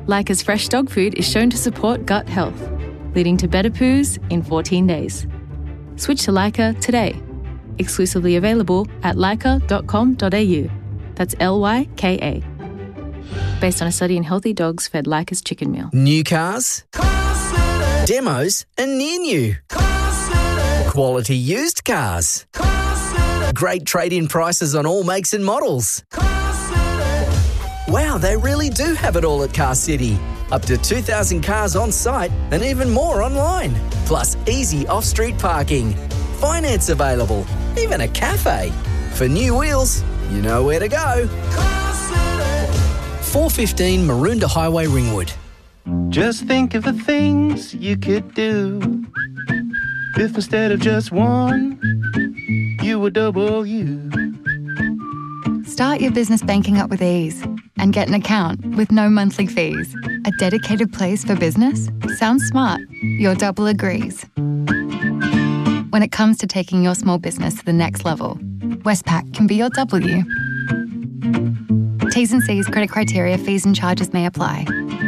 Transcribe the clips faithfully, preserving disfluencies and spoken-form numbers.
Leica's fresh dog food is shown to support gut health, leading to better poos in fourteen days. Switch to Leica today. Exclusively available at leica dot com dot a u. That's L Y K A. Based on a study in healthy dogs fed Leica's chicken meal. New cars, demos and near new. Quality used cars. Great trade-in prices on all makes and models. Wow, they really do have it all at Car City. Up to two thousand cars on site and even more online. Plus easy off-street parking. Finance available. Even a cafe. For new wheels, you know where to go. four fifteen Maroondah Highway, Ringwood. Just think of the things you could do if instead of just one, you were double you. Start your business banking up with ease and get an account with no monthly fees. A dedicated place for business? Sounds smart. Your double agrees. When it comes to taking your small business to the next level, Westpac can be your W. T's and C's, credit criteria, fees and charges may apply.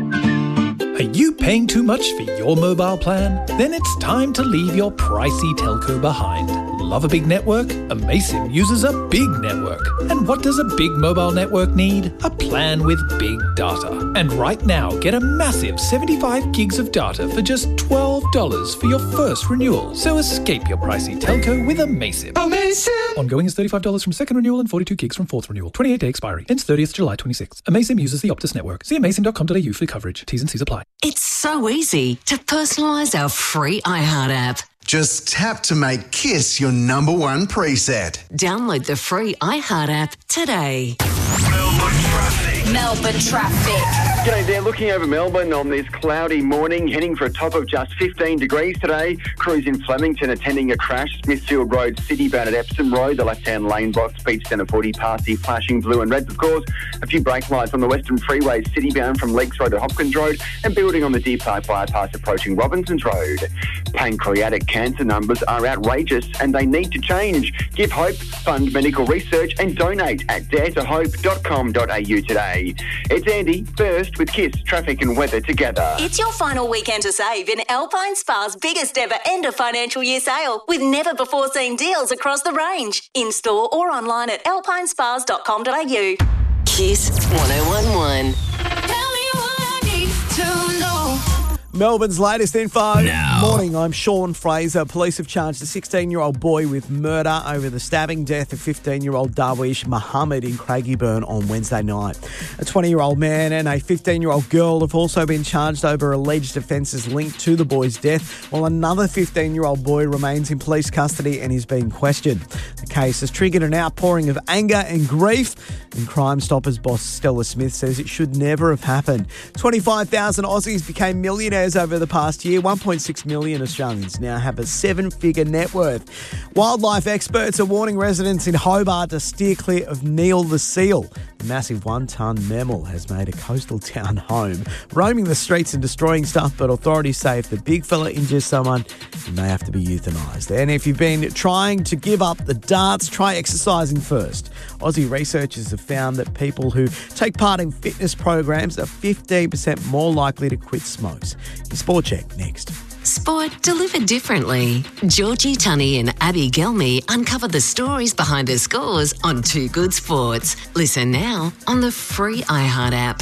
Are you paying too much for your mobile plan? Then it's time to leave your pricey telco behind. Love a big network? Amaysim uses a big network. And what does a big mobile network need? A plan with big data. And right now, get a massive seventy-five gigs of data for just twelve dollars for your first renewal. So escape your pricey telco with Amaysim. Amaysim! Ongoing is thirty-five dollars from second renewal and forty-two gigs from fourth renewal. twenty-eight day expiry. Ends thirtieth July twenty-sixth. Amaysim uses the Optus network. See amaysim dot com dot a u for coverage. T's and C's apply. It's so easy to personalise our free iHeart app. Just tap to make KISS your number one preset. Download the free iHeart app today. Melbourne traffic. Melbourne traffic. G'day there, looking over Melbourne on this cloudy morning, heading for a top of just fifteen degrees today. Crews in Flemington attending a crash, Smithfield Road, Citybound at Epsom Road, the left-hand lane block, speed centre forty past the flashing blue and reds, of course. A few brake lights on the Western Freeway, Citybound from Lakes Road to Hopkins Road, and building on the Deer Park bypass approaching Robinsons Road. Pancreatic cancer numbers are outrageous and they need to change. Give hope, fund medical research and donate at dare to hope dot com dot a u today. It's Andy, first with KISS, traffic and weather together. It's your final weekend to save in Alpine Spa's biggest ever end of financial year sale with never before seen deals across the range. In store or online at alpine spas dot com dot a u. KISS one oh one one. Tell me what I need to know. Melbourne's latest info. Now. Morning, I'm Sean Fraser. Police have charged a sixteen-year-old boy with murder over the stabbing death of fifteen-year-old Darwish Muhammad in Craigieburn on Wednesday night. A twenty-year-old man and a fifteen-year-old girl have also been charged over alleged offences linked to the boy's death, while another fifteen-year-old boy remains in police custody and is being questioned. The case has triggered an outpouring of anger and grief, and Crime Stoppers boss Stella Smith says it should never have happened. twenty-five thousand Aussies became millionaires over the past year. one point six million Australians now have a seven-figure net worth. Wildlife experts are warning residents in Hobart to steer clear of Neil the seal. The massive one-tonne mammal has made a coastal town home, roaming the streets and destroying stuff, but authorities say if the big fella injures someone, he may have to be euthanised. And if you've been trying to give up the darts, try exercising first. Aussie researchers have found that people who take part in fitness programs are fifteen percent more likely to quit smokes. Your Sport Check next. Sport delivered differently. Georgie Tunney and Abby Gelmy uncover the stories behind the scores on Two Good Sports. Listen now on the free iHeart app.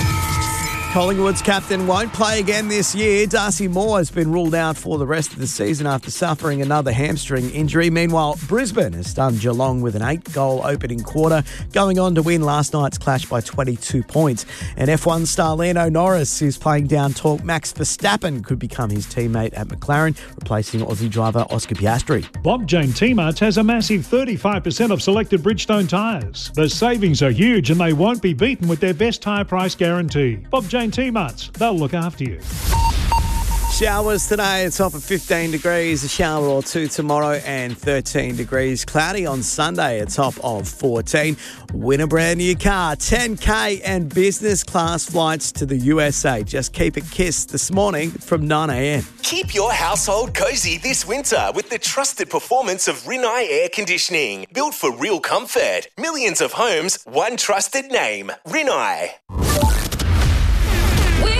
Collingwood's captain won't play again this year. Darcy Moore has been ruled out for the rest of the season after suffering another hamstring injury. Meanwhile, Brisbane has stunned Geelong with an eight-goal opening quarter, going on to win last night's clash by twenty-two points. And F one star Lando Norris is playing down talk Max Verstappen could become his teammate at McLaren, replacing Aussie driver Oscar Piastri. Bob Jane T-Marts has a massive thirty-five percent of selected Bridgestone tyres. The savings are huge and they won't be beaten with their best tyre price guarantee. Bob Jane T-Marts, they'll look after you. Showers today, a top of fifteen degrees, a shower or two tomorrow and thirteen degrees. Cloudy on Sunday, a top of fourteen. Win a brand new car, ten K and business class flights to the U S A. Just keep it KISS this morning from nine a.m. Keep your household cozy this winter with the trusted performance of Rinnai Air Conditioning. Built for real comfort. Millions of homes, one trusted name. Rinnai.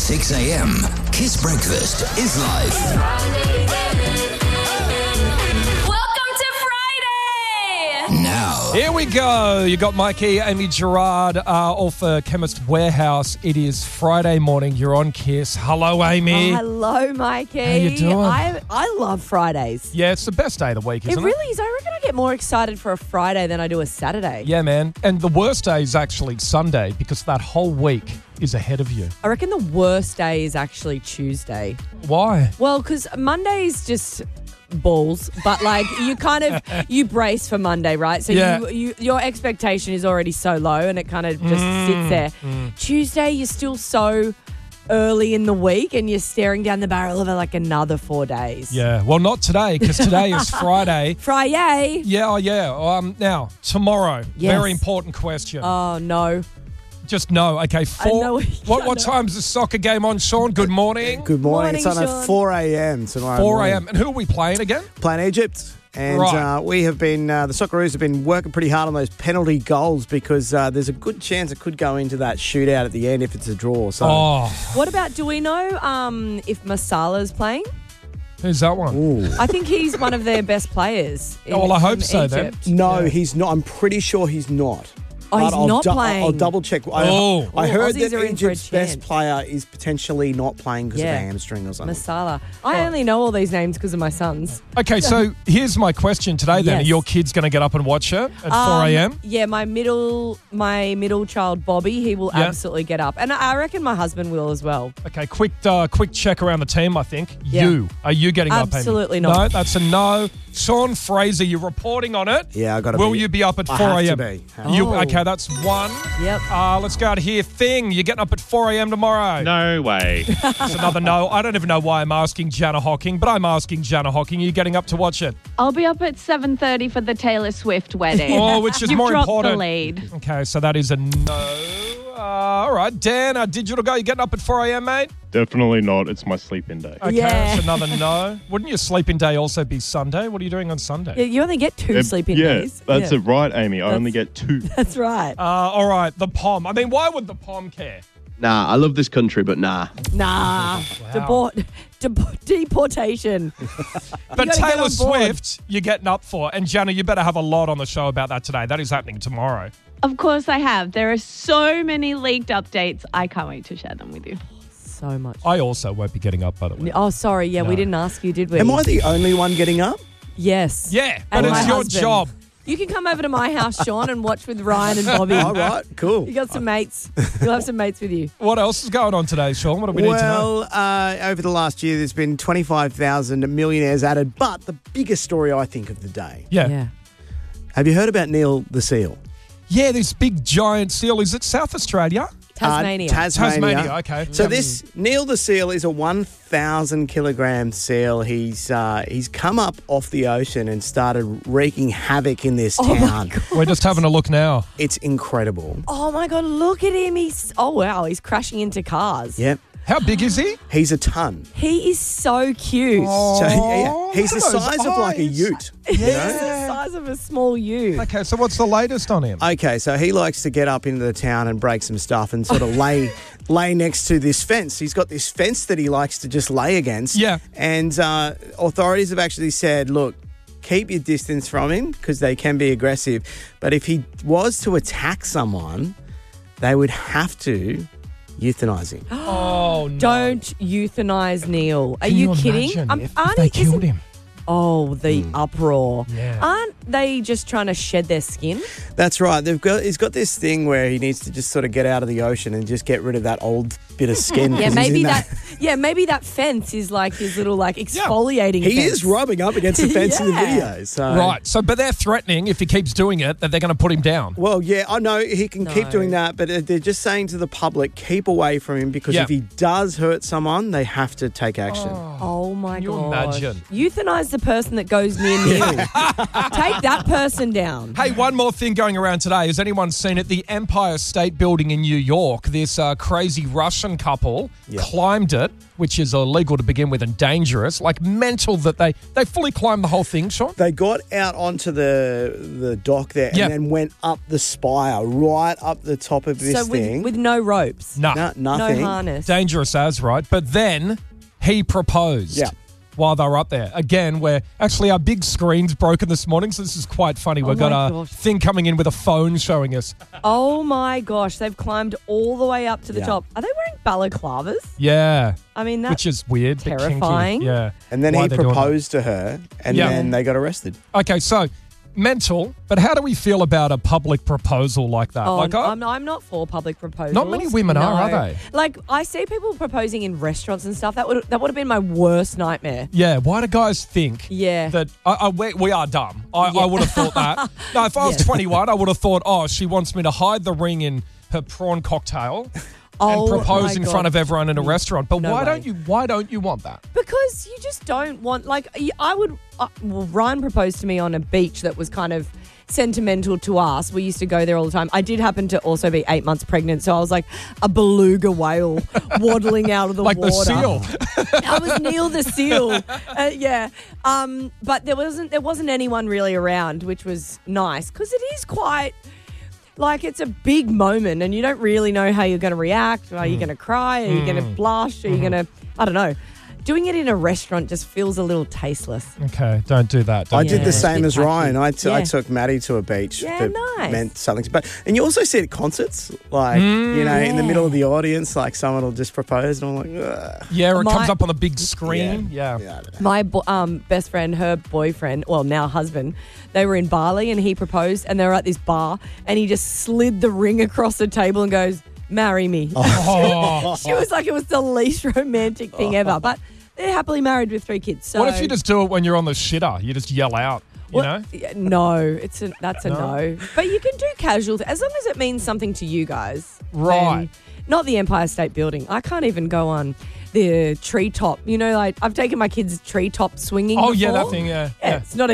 six a.m. Kiss Breakfast is live. Welcome to Friday! Now. Here we go. You got Mikey, Amy Gerard, uh, all for Chemist Warehouse. It is Friday morning. You're on Kiss. Hello, Amy. Oh, hello, Mikey. How you doing? I, I love Fridays. Yeah, it's the best day of the week, isn't It it? really is. I reckon I get more excited for a Friday than I do a Saturday. Yeah, man. And the worst day is actually Sunday because that whole week is ahead of you. I reckon the worst day is actually Tuesday. Why? Well, because Monday's just balls, but like you kind of you brace for Monday, right? So Yeah. you, you your expectation is already so low, and it kind of just Mm, sits there. mm. Tuesday, you're still so early in the week, and you're staring down the barrel of like another four days. Yeah. Well, not today because today is Friday. Friday. Yeah, oh, yeah. Um, now, tomorrow, Yes. very important question. Oh no. Just no. Okay, four. know- what I what know. time's the soccer game on, Sean? Good morning. Good morning. It's on Morning, at Sean. four a.m. tomorrow four morning. a.m. And who are we playing again? Playing Egypt. And Right. uh, we have been, uh, the Socceroos have been working pretty hard on those penalty goals because uh, there's a good chance it could go into that shootout at the end if it's a draw. So, Oh, What about? Do we know um, if Masala's playing? who's that one? Ooh. I think he's one of their best players. In, Oh, well, I hope in so then. Egypt. No, Yeah. he's not. I'm pretty sure he's not. Oh, he's But I'll not dou- I'll- playing. I'll double check. I, Oh. I Oh, heard Aussies that are in for a Egypt's best chance. player is potentially not playing because Yeah. of a hamstring or something. Masala. I only know all these names because of my sons. Okay, so here's my question today then. Yes. Are your kids going to get up and watch it at Um, four a.m.? Yeah, my middle my middle child Bobby, he will Yeah. absolutely get up, and I reckon my husband will as well. Okay, quick uh, quick check around the team, I think. Yeah. You. Are you getting up, Amy? Absolutely not. No, that's a no. Sean Fraser, you're reporting on it. Yeah, I got to Will be. you be up at I four have to a.m.? be. Have You, Oh. okay, that's one. Yep. Uh, let's go out here. Thing, you're getting up at four a.m. tomorrow. No way. That's another no. I don't even know why I'm asking Jana Hocking, but I'm asking Jana Hocking. Are you getting up to watch it? I'll be up at seven thirty for the Taylor Swift wedding. Oh, which is You've more dropped important. the lead. Okay, so that is a no. Uh, all right, Dan, our digital guy, you getting up at four a.m., mate? Definitely not. It's my sleep-in day. Okay, Yeah. that's another no. Wouldn't your sleeping day also be Sunday? What are you doing on Sunday? Yeah, you only get two Uh, sleeping yeah, days. that's Yeah. it, right, Amy? I That's- only get two. That's right. Uh, all right, the P O M. I mean, why would the P O M care? Nah, I love this country, but nah. Nah, deport, deport, deportation. But gotta get Taylor on board. Swift, you're getting up for. And Jana, you better have a lot on the show about that today. That is happening tomorrow. Of course I have. There are so many leaked updates. I can't wait to share them with you. So much. I also won't be getting up, by the way. Oh, sorry. Yeah, we No. didn't ask you, did we? Am I the only one getting up? Yes. Yeah, but And it's my your husband. job. You can come over to my house, Sean, and watch with Ryan and Bobby. All right, cool. You got some mates. You'll have some mates with you. What else is going on today, Sean? What do we need to know? Well, uh, over the last year, there's been twenty-five thousand millionaires added, but the biggest story, I think, of the day. Yeah. Yeah. Have you heard about Neil the Seal? Yeah, this big giant seal. Is it South Australia? Tasmania. Uh, Tasmania. Tasmania, okay. So Yep. this Neil the Seal is a one thousand kilogram seal. He's uh, he's come up off the ocean and started wreaking havoc in this Oh my town. God. We're just having a look now. It's incredible. Oh, my God. Look at him. He's, oh, wow. He's crashing into cars. Yep. How big is he? He's a ton. He is so cute. Oh, So yeah, yeah. he's the look at those size of like a eyes. ute. He's You know? the size of a small ute. Okay, so what's the latest on him? Okay, so he likes to get up into the town and break some stuff and sort of lay lay next to this fence. He's got this fence that he likes to just lay against. Yeah. And uh, authorities have actually said, look, keep your distance from him because they can be aggressive. But if he was to attack someone, they would have to euthanize him. Oh, no. Don't euthanize Neil. Are Can you, you kidding? imagine Um, if- if aren't they he- killed isn't- him? Oh, the uproar. Yeah. Aren't they just trying to shed their skin? That's right. They've got he's got this thing where he needs to just sort of get out of the ocean and just get rid of that old bit of skin. Yeah, 'cause he's maybe in that. Yeah, maybe that fence is like his little like exfoliating. He fence. is rubbing up against the fence in the Yeah. video. So. Right, so but they're threatening if he keeps doing it that they're going to put him down. Well, yeah, I know he can keep No. doing that, but uh, they're just saying to the public, keep away from him because Yeah. if he does hurt someone, they have to take action. Oh Oh, my Can you gosh. imagine? Euthanize the person that goes near Neil. Take that person down. Hey, one more thing going around today. Has anyone seen it? The Empire State Building in New York. This uh, crazy Russian couple Yeah. climbed it, which is illegal to begin with and dangerous. Like mental that they they fully climbed the whole thing, Sean. They got out onto the the dock there Yep. and then went up the spire, right up the top of this so with, thing. with no ropes. No. No, nothing. No harness. Dangerous as, right? But then he proposed. Yeah. While they were up there. Again, where actually our big screen's broken this morning, so this is quite funny. Oh We've got my a gosh. thing coming in with a phone showing us. Oh, my gosh. They've climbed all the way up to the Yeah. top. Are they wearing balaclavas? Yeah. I mean, that's Which is weird. bit kinky. terrifying. Yeah. And then Why he they're doing that. proposed to her, and Yeah. then they got arrested. Okay, so mental, but how do we feel about a public proposal like that? Oh, like, I- I'm, I'm not for public proposals. Not many women are, are they? Like, I see people proposing in restaurants and stuff. That would that would have been my worst nightmare. yeah, why do guys think Yeah. that I, I, we, we are dumb? I, Yeah. I would have thought that. No, if I was Yeah. twenty-one, I would have thought, oh, she wants me to hide the ring in her prawn cocktail Oh, and propose my in God. front of everyone in a restaurant. But No why way. don't you? Why don't you want that? Because you just don't want, like, y- I would, uh, well, Ryan proposed to me on a beach that was kind of sentimental to us. We used to go there all the time. I did happen to also be eight months pregnant, so I was like a beluga whale waddling out of the Like the water. seal. I was Neil the seal. Uh, yeah. Um, but there wasn't there wasn't anyone really around, which was nice because it is quite like it's a big moment and you don't really know how you're going to react. Are you going to cry? Are you going to blush? Are you going to, I don't know. Doing it in a restaurant just feels a little tasteless. Okay, don't do that. Don't I do did that. the same as Ryan. I, t- I Yeah. took Maddie to a beach Yeah, that nice. meant something. But and you also see it at concerts, like you know, in the middle of the audience, like someone will just propose, and I'm like, ugh. Yeah, or it My- comes up on the big screen. Yeah. yeah. I don't know. My bo- um, best friend, her boyfriend, well, now husband, they were in Bali and he proposed and they were at this bar and he just slid the ring across the table and goes, marry me. Oh. She was like, it was the least romantic thing ever. But they're happily married with three kids. So What if you just do it when you're on the shitter? You just yell out, you Well, know? yeah, no, it's a, that's a No? no. But you can do casual, th- as long as it means something to you guys. Right. then- Not the Empire State Building. I can't even go on the treetop. You know, like I've taken my kids treetop swinging Oh, yeah, before. that thing, yeah. Yeah, yeah. it's not